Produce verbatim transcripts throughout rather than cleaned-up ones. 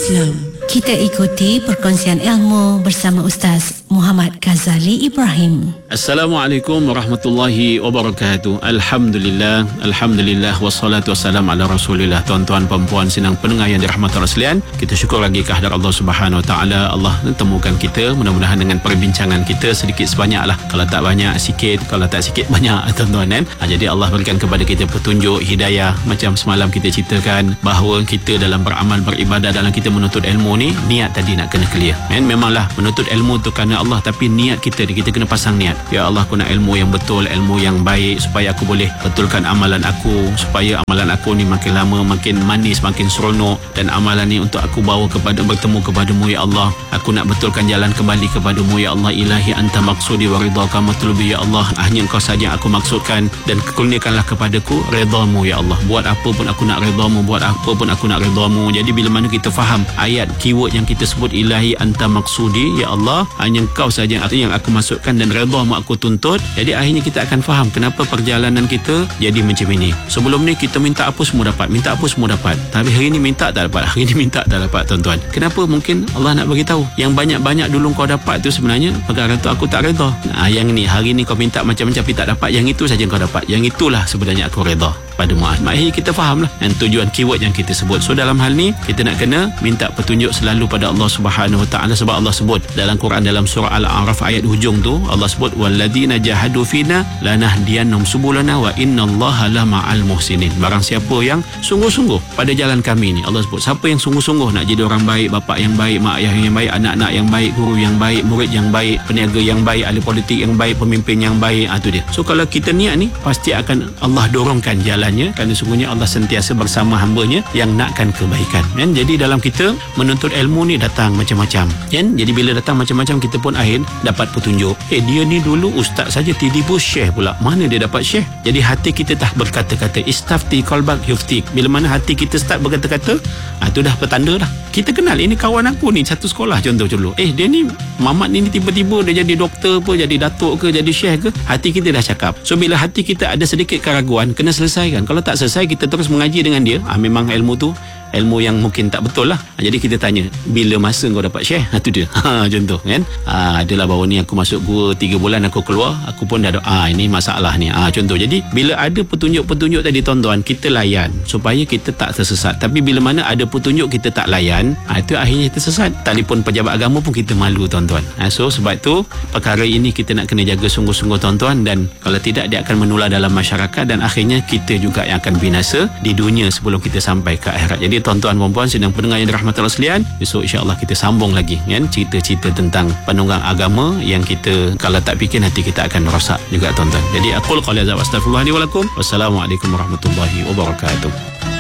Islam. Kita ikuti perkongsian ilmu bersama Ustaz Muhammad Ghazali Ibrahim. Assalamualaikum warahmatullahi wabarakatuh. Alhamdulillah, Alhamdulillah, wassalatu wassalam ala rasulillah. Tuan-tuan, perempuan, sinang pendengar yang dirahmati Allah sekalian, kita syukur lagi kehadrat Allah Subhanahu Wa Taala. Allah temukan kita, mudah-mudahan dengan perbincangan kita sedikit sebanyak lah. Kalau tak banyak, sikit. Kalau tak sikit, banyak, tuan-tuan kan. Ha, jadi Allah berikan kepada kita petunjuk, hidayah. Macam semalam kita ceritakan bahawa kita dalam beramal, beribadah, dalam kita menuntut ilmu ni, niat tadi nak kena clear kan? Memanglah menuntut ilmu tu kerana Allah, tapi niat kita ni, kita kena pasang niat. Ya Allah, aku nak ilmu yang betul, ilmu yang baik, supaya aku boleh betulkan amalan aku, supaya amalan aku ni makin lama makin manis, makin seronok, dan amalan ni untuk aku bawa kepada bertemu kepadamu ya Allah. Aku nak betulkan jalan kembali kepadamu ya Allah. Ilahi anta maksudi wa ridhaka matlubi ya Allah. Hanya engkau saja yang aku maksudkan, dan kurniakanlah kepadaku redamu ya Allah. Buat apa pun aku nak redamu, buat apa pun aku nak redamu. Jadi bila mana kita faham ayat keyword yang kita sebut, ilahi anta maksudi ya Allah, hanya engkau saja yang aku maksudkan dan redamu aku tuntut, jadi akhirnya kita akan faham kenapa perjalanan kita jadi macam ini. Sebelum ni kita minta apa semua dapat, minta apa semua dapat, tapi hari ni minta tak dapat, hari ni minta tak dapat, tuan-tuan. Kenapa? Mungkin Allah nak beritahu yang banyak-banyak dulu kau dapat tu sebenarnya perkara tu aku tak reda. Nah, yang ni hari ni kau minta macam-macam tapi tak dapat, yang itu saja kau dapat, yang itulah sebenarnya aku reda pada Muaz. Akhirnya kita faham lah dan tujuan keyword yang kita sebut. So dalam hal ni kita nak kena minta petunjuk selalu pada Allah Subhanahu Wa Taala, sebab Allah sebut dalam Quran dalam surah Al-A'raf ayat hujung tu, Allah sebut walladzina jahadu fina lanahdiyannahum subulana wa innallaha lama'al muhsinin. Barang siapa yang sungguh-sungguh pada jalan kami ni, Allah sebut siapa yang sungguh-sungguh nak jadi orang baik, bapa yang baik, mak ayah yang baik, anak-anak yang baik, guru yang baik, murid yang baik, peniaga yang baik, ahli politik yang baik, pemimpin yang baik, ah tu dia. So kalau kita niat ni, pasti akan Allah dorongkan jalannya, kerana sungguhnya Allah sentiasa bersama hamba-Nya yang nakkan kebaikan kan. Jadi dalam kita menuntut ilmu ni datang macam-macam kan. Jadi bila datang macam-macam, kita pun akhir dapat petunjuk. Eh dia ni dulu ustaz saja, tiba-tiba syekh pula. Mana dia dapat syekh? Jadi hati kita tak berkata-kata, istafti qalbak yuftik. Bila mana hati kita start berkata-kata, ah tu dah petanda dah. Kita kenal ini kawan aku ni satu sekolah contoh dulu. Eh dia ni Mamat ni tiba-tiba dia jadi doktor apa, jadi datuk ke, jadi syekh ke, hati kita dah cakap. So bila hati kita ada sedikit keraguan, kena selesaikan. Kalau tak selesai, kita terus mengaji dengan dia, ah memang ilmu tu ilmu yang mungkin tak betul lah. Jadi kita tanya, bila masa kau dapat syekh? Ha, tu dia. Ha, contoh kan. Ha, adalah baru ni aku masuk gua tiga bulan aku keluar, aku pun dah ada, ah ini masalah ni. Ha, contoh. Jadi bila ada petunjuk-petunjuk tadi tuan-tuan, kita layan supaya kita tak tersesat. Tapi bila mana ada petunjuk kita tak layan, ha, itu akhirnya kita sesat. Telefon pejabat agama pun kita malu tuan-tuan. Ha, so sebab tu perkara ini kita nak kena jaga sungguh-sungguh tuan-tuan, dan kalau tidak dia akan menular dalam masyarakat, dan akhirnya kita juga yang akan binasa di dunia sebelum kita sampai ke akhirat. Jadi tuan-tuan, perempuan, sedang pendengar yang dirahmati Allah sekalian, besok insya-Allah kita sambung lagi kan, cerita-cerita tentang penunggang agama yang kita kalau tak fikir nanti kita akan rosak juga tuan-tuan. Jadi aqul qali hadza wa astaghfirullah li wa lakum. Wassalamualaikum warahmatullahi wabarakatuh.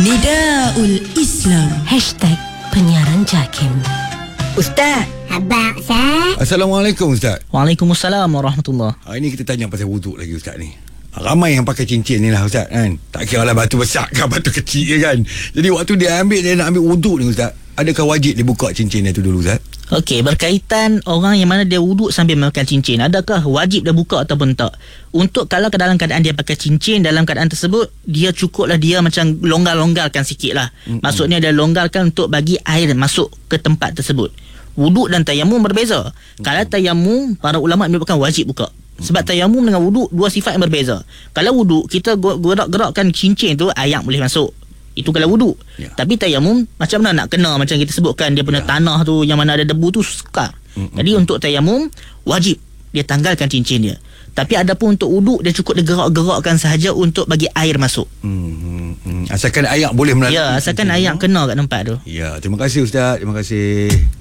Nidaul Islam Hashtag Penyiaran Jakim. Ustaz. Abang Ustaz. Assalamualaikum Ustaz. Waalaikumsalam warahmatullahi. Hari ni kita tanya pasal wuduk lagi Ustaz ni. Ramai yang pakai cincin ni lah Ustaz kan. Tak kira lah batu besar ke batu kecil ke kan. Jadi waktu dia ambil, dia nak ambil wuduk ni Ustaz, adakah wajib dia buka cincin dia tu dulu Ustaz? Okey, berkaitan orang yang mana dia wuduk sambil memakai cincin, adakah wajib dia buka ataupun tak? Untuk kalau dalam keadaan dia pakai cincin, dalam keadaan tersebut dia cukuplah dia macam longgar-longgarkan sikit lah. Mm-hmm. Maksudnya dia longgarkan untuk bagi air masuk ke tempat tersebut. Wuduk dan tayamum berbeza. Mm-hmm. Kalau tayamum, para ulama menyebutkan wajib buka. Sebab tayamum dengan wuduk dua sifat yang berbeza. Kalau wuduk kita gerak-gerakkan cincin tu, air boleh masuk. Itu kalau wuduk. Ya. Tapi tayamum macam mana nak kena, macam kita sebutkan dia punya ya. tanah tu yang mana ada debu tu sukar. Mm-hmm. Jadi untuk tayamum wajib dia tanggalkan cincin dia. Tapi adapun untuk wuduk, dia cukup dia gerak-gerakkan sahaja untuk bagi air masuk. Mm-hmm. Asalkan air boleh melalui. Ya, asalkan air kena kat tempat tu. Ya, terima kasih Ustaz. Terima kasih.